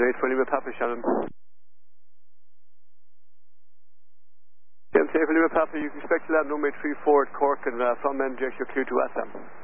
8 for Lima Papa, Shannon. James 8 for Lima Papa, you can expect to land runway 34 at Cork and from NJX you're clear to SM.